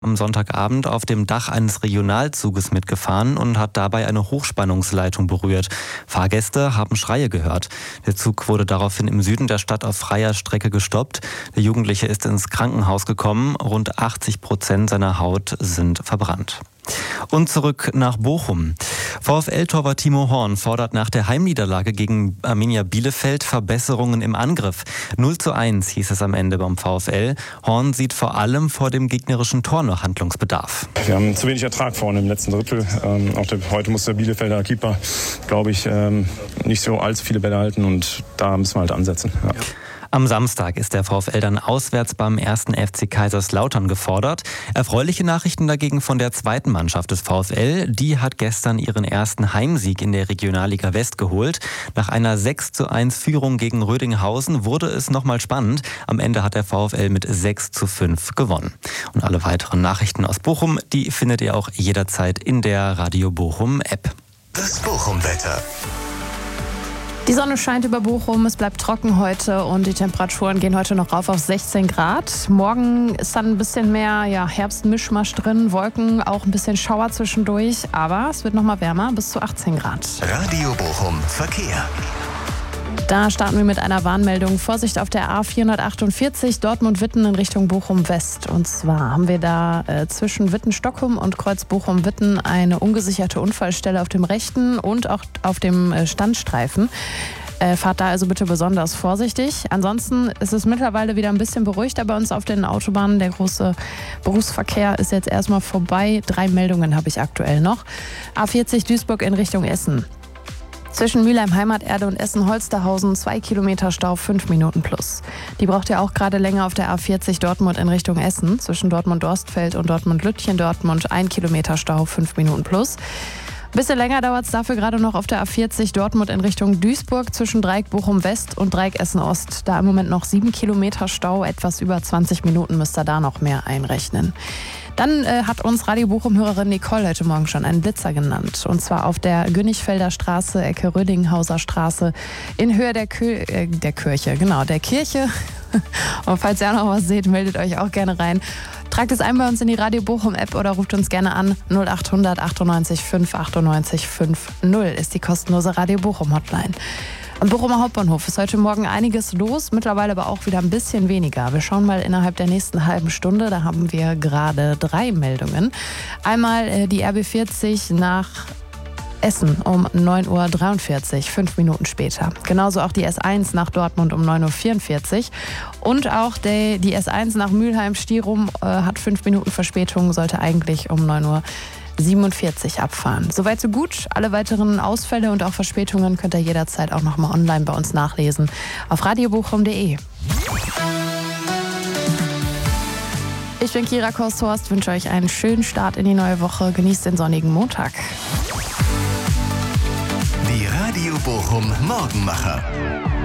am Sonntagabend auf dem Dach eines Regionalzuges mitgefahren und hat dabei eine Hochspannungsleitung berührt. Fahrgäste haben Schreie gehört. Der Zug wurde daraufhin im Süden der Stadt auf freier Strecke gestoppt. Der Jugendliche ist ins Krankenhaus gekommen. Rund 80% seiner Haut sind verbrannt. Und zurück nach Bochum. VfL-Torwart Timo Horn fordert nach der Heimniederlage gegen Arminia Bielefeld Verbesserungen im Angriff. 0:1 hieß es am Ende beim VfL. Horn sieht vor allem vor dem gegnerischen Tor noch Handlungsbedarf. Wir haben zu wenig Ertrag vorne im letzten Drittel. Heute muss der Bielefelder Keeper, glaube ich, nicht so allzu viele Bälle halten und da müssen wir halt ansetzen. Ja. Am Samstag ist der VfL dann auswärts beim 1. FC Kaiserslautern gefordert. Erfreuliche Nachrichten dagegen von der zweiten Mannschaft des VfL. Die hat gestern ihren ersten Heimsieg in der Regionalliga West geholt. Nach einer 6:1 Führung gegen Rödinghausen wurde es nochmal spannend. Am Ende hat der VfL mit 6:5 gewonnen. Und alle weiteren Nachrichten aus Bochum, die findet ihr auch jederzeit in der Radio Bochum App. Das Bochum-Wetter. Die Sonne scheint über Bochum, es bleibt trocken heute und die Temperaturen gehen heute noch rauf auf 16 Grad. Morgen ist dann ein bisschen mehr Herbstmischmasch drin, Wolken, auch ein bisschen Schauer zwischendurch, aber es wird noch mal wärmer, bis zu 18 Grad. Radio Bochum Verkehr. Da starten wir mit einer Warnmeldung. Vorsicht auf der A448 Dortmund-Witten in Richtung Bochum-West. Und zwar haben wir da zwischen Witten-Stockholm und Kreuz Bochum-Witten eine ungesicherte Unfallstelle auf dem rechten und auch auf dem Standstreifen. Fahrt da also bitte besonders vorsichtig. Ansonsten ist es mittlerweile wieder ein bisschen beruhigter bei uns auf den Autobahnen. Der große Berufsverkehr ist jetzt erstmal vorbei. 3 Meldungen habe ich aktuell noch. A40 Duisburg in Richtung Essen. Zwischen Mülheim Heimaterde und Essen-Holsterhausen 2 Kilometer Stau, 5 Minuten plus. Die braucht ihr auch gerade länger auf der A40 Dortmund in Richtung Essen. Zwischen Dortmund-Dorstfeld und Dortmund-Lütchen-Dortmund 1 Kilometer Stau, 5 Minuten plus. Bisschen länger dauert es dafür gerade noch auf der A40 Dortmund in Richtung Duisburg zwischen Dreieck Bochum-West und Dreieck Essen-Ost. Da im Moment noch 7 Kilometer Stau, etwas über 20 Minuten müsst ihr da noch mehr einrechnen. Dann hat uns Radio Bochum-Hörerin Nicole heute Morgen schon einen Blitzer genannt. Und zwar auf der Gönnigfelder Straße, Ecke Rödinghauser Straße, in Höhe der Kirche. Und falls ihr auch noch was seht, meldet euch auch gerne rein. Tragt es ein bei uns in die Radio Bochum-App oder ruft uns gerne an. 0800 98 5 98 50 ist die kostenlose Radio Bochum-Hotline. Am Bochumer Hauptbahnhof ist heute Morgen einiges los, mittlerweile aber auch wieder ein bisschen weniger. Wir schauen mal innerhalb der nächsten halben Stunde, da haben wir gerade 3 Meldungen. Einmal die RB40 nach Essen um 9:43 Uhr, 5 Minuten später. Genauso auch die S1 nach Dortmund um 9:44 Uhr. Und auch die S1 nach Mülheim-Stierum hat 5 Minuten Verspätung, sollte eigentlich um 9:47 Uhr abfahren. Soweit so gut. Alle weiteren Ausfälle und auch Verspätungen könnt ihr jederzeit auch nochmal online bei uns nachlesen auf radiobochum.de. Ich bin Kira Korsthorst, wünsche euch einen schönen Start in die neue Woche. Genießt den sonnigen Montag. Die Radio Bochum Morgenmacher.